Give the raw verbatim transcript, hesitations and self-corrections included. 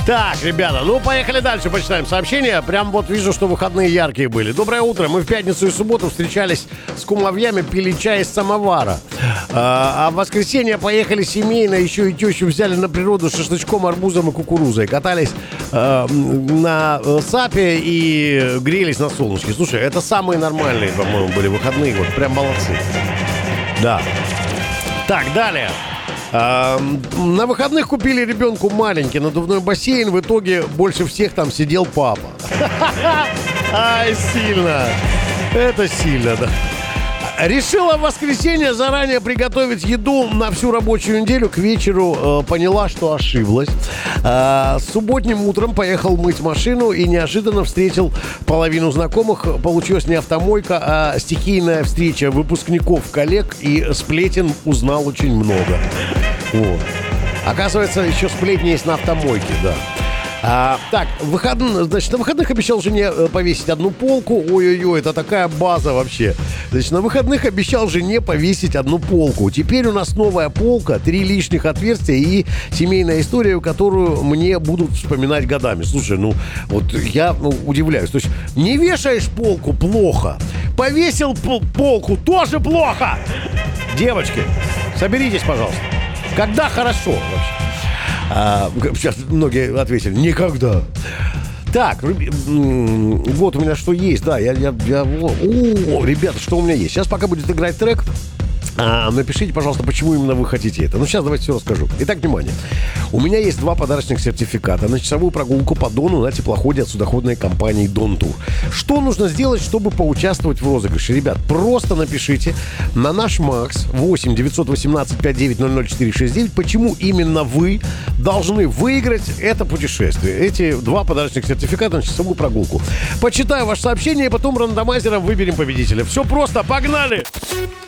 Так, ребята, ну поехали дальше, почитаем сообщения. Прям вот вижу, что выходные яркие были. Доброе утро. Мы в пятницу и субботу встречались с кумовьями, пили чай из самовара. А, а в воскресенье поехали семейно, еще и тещу взяли на природу с шашлычком, арбузом и кукурузой. Катались э, на сапе и грелись на солнышке. Слушай, это самые нормальные, по-моему, были выходные. Вот прям молодцы. Да. Так, далее. А, на выходных купили ребенку маленький надувной бассейн. В итоге больше всех там сидел папа. Ай, сильно. Это сильно, да. Решила в воскресенье заранее приготовить еду на всю рабочую неделю. К вечеру э, поняла, что ошиблась. Э, с субботним утром поехал мыть машину и неожиданно встретил половину знакомых. Получилась не автомойка, а стихийная встреча выпускников, коллег, и сплетен узнал очень много. Вот. Оказывается, еще сплетни есть на автомойке, да. А, так, выход... значит, на выходных обещал жене повесить одну полку. Ой-ой-ой, это такая база вообще. Значит, на выходных обещал жене повесить одну полку. Теперь у нас новая полка, три лишних отверстия и семейная история, которую мне будут вспоминать годами. Слушай, ну, вот я ну, удивляюсь. То есть, не вешаешь полку — плохо. Повесил пол- полку — тоже плохо. Девочки, соберитесь, пожалуйста. Когда хорошо вообще? А, сейчас многие ответили: никогда. Так, вот у меня что есть. Да, я, я, я о, ребята, что у меня есть? Сейчас, пока будет играть трек, а, напишите, пожалуйста, почему именно вы хотите это. Ну, сейчас давайте все расскажу. Итак, внимание. У меня есть два подарочных сертификата на часовую прогулку по Дону на теплоходе от судоходной компании Дон Тур. Что нужно сделать, чтобы поучаствовать в розыгрыше? Ребят, просто напишите на наш Макс восемь девятьсот восемнадцать пятьсот девять ноль ноль четыре шесть девять, почему именно вы должны выиграть это путешествие. Эти два подарочных сертификата на часовую прогулку. Почитаю ваше сообщение и потом рандомайзером выберем победителя. Все просто, погнали!